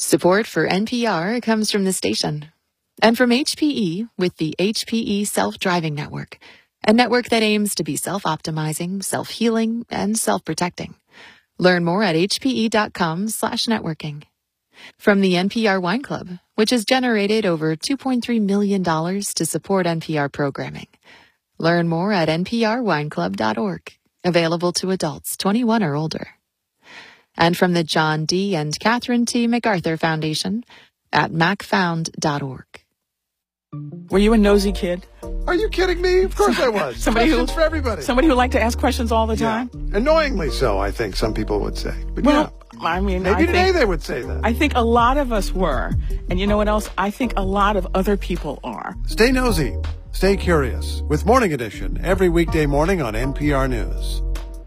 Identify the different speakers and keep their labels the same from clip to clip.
Speaker 1: Support for NPR comes from the station and from HPE with the HPE Self-Driving Network, a network that aims to be self-optimizing, self-healing, and self-protecting. Learn more at hpe.com/networking. From the NPR Wine Club, which has generated over $2.3 million to support NPR programming. Learn more at nprwineclub.org, available to adults 21 or older. And from the John D. and Catherine T. MacArthur Foundation at macfound.org.
Speaker 2: Were you a nosy kid?
Speaker 3: Are you kidding me? Of course I was. Questions for everybody.
Speaker 2: Somebody who liked to ask questions all the time?
Speaker 3: Annoyingly so, I think some people would say. But
Speaker 2: I mean,
Speaker 3: maybe today they would say that.
Speaker 2: I think a lot of us were. And you know what else? I think a lot of other people are.
Speaker 3: Stay nosy. Stay curious with Morning Edition every weekday morning on NPR News.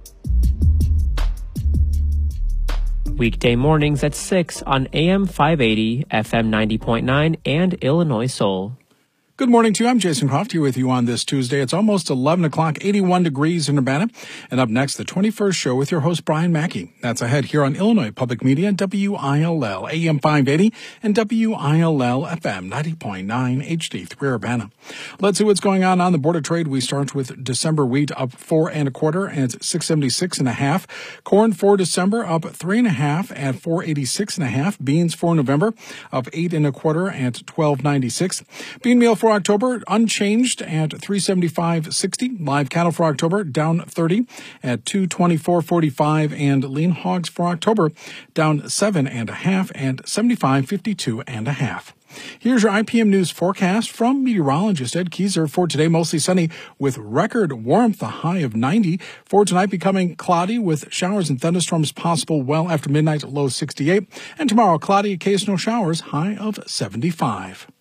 Speaker 4: Weekday mornings at 6 on AM 580, FM 90.9, and Illinois Soul.
Speaker 5: Good morning to you. I'm Jason Croft here with you on this Tuesday. It's almost 11 o'clock, 81 degrees in Urbana. And up next, the 21st show with your host, Brian Mackey. That's ahead here on Illinois Public Media, WILL, AM 580, and WILL FM 90.9 HD3 Urbana. Let's see what's going on the Board of Trade. We start with December wheat up 4 1/4 and 676.5. Corn for December up 3 1/2 at 486.5. Beans for November up 8 1/4 at 12.96. Bean meal for October unchanged at 375.60. Live cattle for October down 30 at 224.45, and lean hogs for October down 7 1/2 at 75.52.5. Here's your IPM News forecast from meteorologist Ed Keyser. For today, mostly sunny with record warmth, a high of 90. For tonight, becoming cloudy with showers and thunderstorms possible well after midnight, low 68. And tomorrow, cloudy, occasional showers, high of 75.